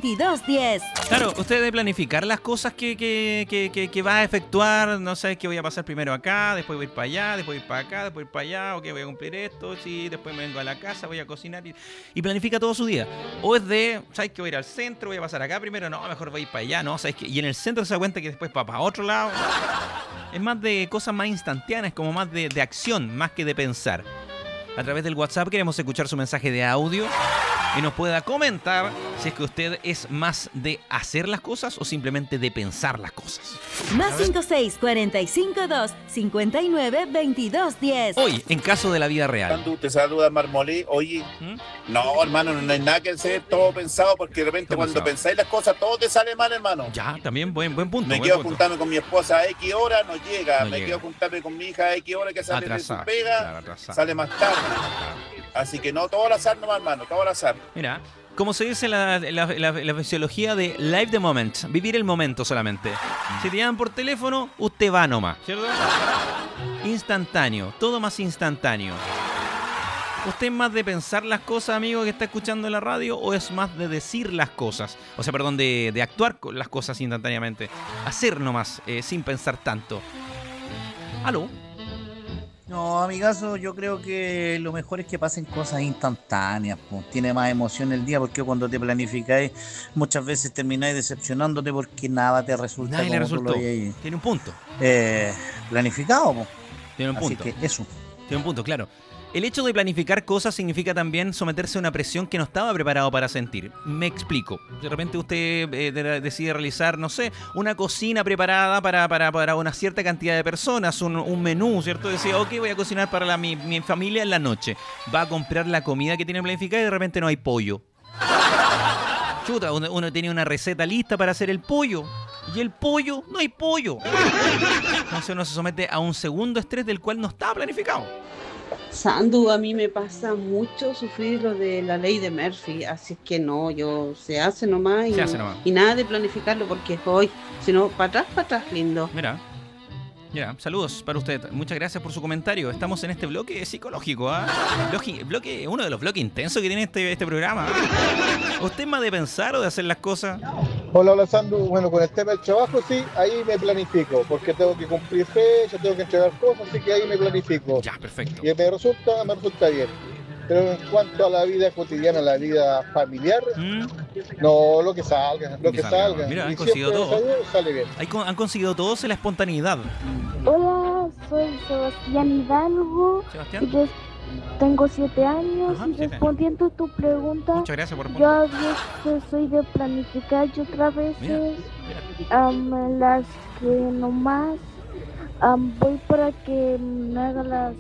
2210. Claro, usted debe planificar las cosas que va a efectuar. No sé, que voy a pasar primero acá, después voy a ir para allá, después voy a ir para acá, después voy a ir para allá, ok, voy a cumplir esto, sí, después me vengo a la casa, voy a cocinar y planifica todo su día. O es de, ¿sabes que voy a ir al centro, voy a pasar acá primero? No, mejor voy a ir para allá, ¿no? ¿Sabes qué? Y en el centro se da cuenta que después va para otro lado. Es más de cosas más instantáneas, como más de acción, más que de pensar. A través del WhatsApp queremos escuchar su mensaje de audio y nos pueda comentar si es que usted es más de hacer las cosas o simplemente de pensar las cosas. Más 56245-292210. Hoy, en caso de la vida real. Cuando te saluda Marmolí, oye, no, hermano, no hay nada que hacer, todo pensado, porque de repente Todo cuando pensado. pensáis las cosas, todo te sale mal, hermano. Ya, también buen punto. Me buen quedo a punto. juntarme con mi esposa a X hora, no llega. No Me llega. quedo a juntarme con mi hija a X hora que sale Atrasada, de su pega, claro, atrasada. sale más tarde. Así que no, todo al azar nomás, hermano, todo al azar. Mira, como se dice la fisiología de live the moment, vivir el momento solamente. Si te llaman por teléfono, usted va nomás, ¿cierto? Instantáneo, todo más instantáneo. ¿Usted es más de pensar las cosas, amigo, que está escuchando en la radio, o es más de decir las cosas? O sea, perdón, de actuar con las cosas instantáneamente. Hacer nomás, sin pensar tanto. ¿Aló? No, amigazo, yo creo que lo mejor es que pasen cosas instantáneas, po. Tiene más emoción el día, porque cuando te planificáis muchas veces termináis decepcionándote porque nada te resulta Nadie le como tú resultó. lo habías Tiene un punto. planificado, po. Tiene un punto. Así que eso. Tiene un punto, claro. El hecho de planificar cosas significa también someterse a una presión que no estaba preparado para sentir. Me explico. De repente usted decide realizar, no sé, una cocina preparada para una cierta cantidad de personas, un menú, ¿cierto? Decía, ok, voy a cocinar para mi familia en la noche. Va a comprar la comida que tiene planificada y de repente no hay pollo. Chuta, uno tiene una receta lista para hacer el pollo. Y el pollo, no hay pollo. Entonces uno se somete a un segundo estrés del cual no estaba planificado. Sandu, a mí me pasa mucho sufrir lo de la ley de Murphy, así que no, se hace nomás y, Se hace nomás. y nada de planificarlo porque hoy, sino para atrás, lindo. Mira, saludos para usted. Muchas gracias por su comentario. Estamos en este bloque psicológico, ¿ah? Bloque, uno de los bloques intensos que tiene este programa. ¿Usted es más de pensar o de hacer las cosas? Hola Sandu, bueno, con el tema del trabajo sí, ahí me planifico, porque tengo que cumplir fechas, tengo que entregar cosas, así que ahí me planifico. Ya, perfecto. Y me resulta bien. Pero en cuanto a la vida cotidiana, la vida familiar, no, lo que salga. Mira, han Y conseguido siempre todo. sale bien. Han conseguido todos en la espontaneidad. Hola, soy Sebastián Hidalgo. Sebastián. Y yo tengo 7 años. Ajá, Y 7. respondiendo a tu pregunta, Muchas gracias por yo responder. a veces soy de planificar y otras veces Mira. las que nomás voy para que me haga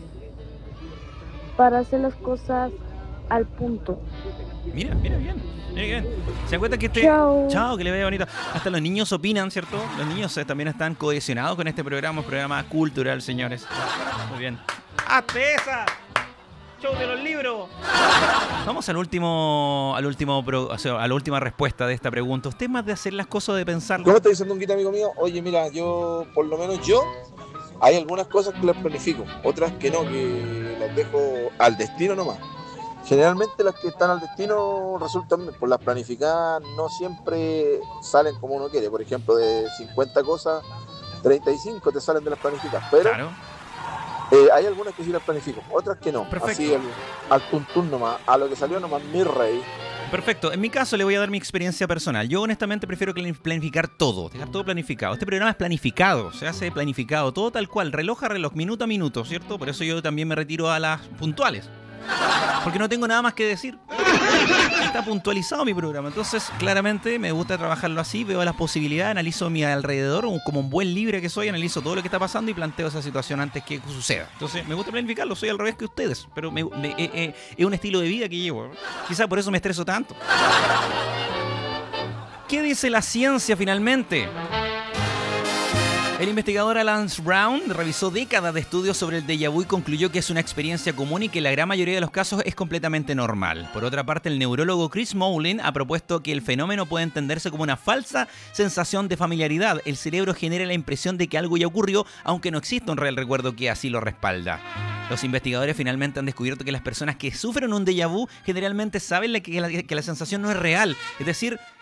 para hacer las cosas al punto. Mira, bien. ¿Se dan cuenta que Chao. Que le vaya bonito? Hasta los niños opinan, ¿cierto? Los niños también están cohesionados con este programa, un programa cultural, señores. Muy bien. ¡Hazte esa! ¡Show de los libros! Vamos a la última respuesta de esta pregunta. ¿Usted es más de hacer las cosas o de pensarlas? ¿Cómo está diciendo un guita, amigo mío? Oye, mira, por lo menos hay algunas cosas que las planifico, otras que no, que las dejo al destino nomás. Generalmente las que están al destino resultan, por las planificadas, no siempre salen como uno quiere. Por ejemplo, de 50 cosas, 35 te salen de las planificadas. Pero Claro. hay algunas que sí las planifico, otras que no. Perfecto. Así al tuntún nomás, a lo que salió nomás, mi rey. Perfecto. En mi caso le voy a dar mi experiencia personal. Yo honestamente prefiero planificar todo, dejar todo planificado. Este programa es planificado, se hace planificado, todo tal cual, reloj a reloj, minuto a minuto, ¿cierto? Por eso yo también me retiro a las puntuales. Porque no tengo nada más que decir. Está puntualizado mi programa. Entonces, claramente me gusta trabajarlo así, veo las posibilidades, analizo mi alrededor, como un buen libre que soy, analizo todo lo que está pasando y planteo esa situación antes que suceda. Entonces, me gusta planificarlo, soy al revés que ustedes, pero es un estilo de vida que llevo. Quizá por eso me estreso tanto. ¿Qué dice la ciencia finalmente? El investigador Alan Brown revisó décadas de estudios sobre el déjà vu y concluyó que es una experiencia común y que en la gran mayoría de los casos es completamente normal. Por otra parte, el neurólogo Chris Moulin ha propuesto que el fenómeno puede entenderse como una falsa sensación de familiaridad. El cerebro genera la impresión de que algo ya ocurrió, aunque no existe un real recuerdo que así lo respalda. Los investigadores finalmente han descubierto que las personas que sufren un déjà vu generalmente saben que la sensación no es real. Es decir,